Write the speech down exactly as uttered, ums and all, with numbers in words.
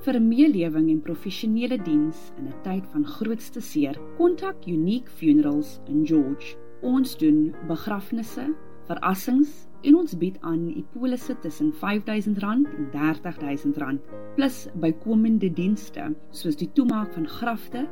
Vir 'n meelewing en professionele diens in 'n tyd van grootste seer, kontak Unique Funerals in George. Ons doen begrafnisse, verassings en ons bied aan die polisse tussen vyf duisend rand en dertig duisend rand, plus bykomende dienste soos die toemaak van grafte,